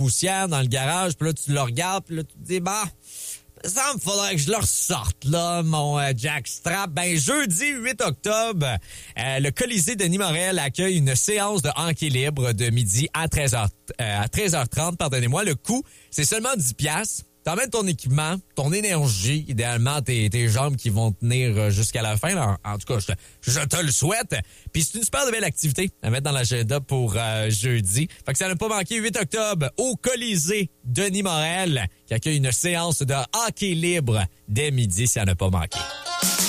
poussière dans le garage, puis là, tu le regardes, puis là, tu te dis, bah, ça me faudrait que je le ressorte, là, mon jackstrap. Ben, jeudi 8 octobre, le Colisée Denis Morel accueille une séance de hockey libre de midi à 13h30, pardonnez-moi. Le coût, c'est seulement 10 $. T'emmènes ton équipement, ton énergie, idéalement tes jambes qui vont tenir jusqu'à la fin. Là. En tout cas, je te le souhaite. Puis c'est une super belle activité à mettre dans l'agenda pour jeudi. Fait que ça n'a pas manqué 8 octobre au Colisée Denis Morel qui accueille une séance de hockey libre dès midi. Ça n'a pas manqué.